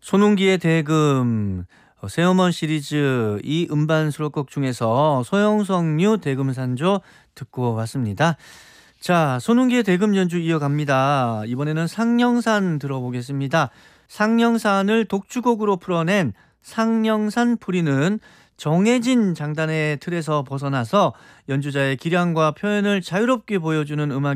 손웅기의 대금, 새어먼 시리즈 이 음반 수록곡 중에서 소영석류 대금산조 듣고 왔습니다. 자, 손웅기의 대금 연주 이어갑니다. 이번에는 상령산 들어보겠습니다. 상령산을 독주곡으로 풀어낸 상령산 풀이는 정해진 장단의 틀에서 벗어나서 연주자의 기량과 표현을 자유롭게 보여주는 음악